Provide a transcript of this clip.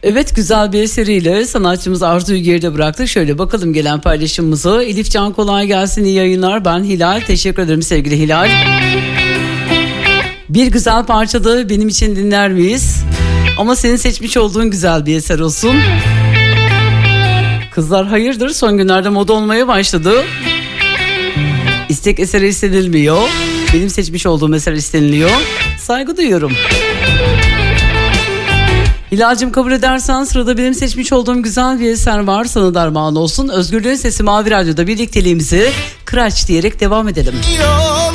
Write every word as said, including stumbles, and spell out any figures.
Evet, güzel bir eseriyle sanatçımız Arzu'yu geride bıraktık. Şöyle bakalım gelen paylaşımımızı. Elif Can, kolay gelsin, iyi yayınlar. Ben Hilal, teşekkür ederim sevgili Hilal. Bir güzel parçada benim için dinler miyiz? Ama senin seçmiş olduğun güzel bir eser olsun. Kızlar hayırdır, son günlerde moda olmaya başladı. İstek eseri istenilmiyor. Benim seçmiş olduğum eser isteniliyor. Saygı duyuyorum. Hilal'cığım, kabul edersen sırada benim seçmiş olduğum güzel bir eser var. Sana darman olsun. Özgürlüğün Sesi Mavi Radyo'da birlikteliğimizi Kıraç diyerek devam edelim. Yollarım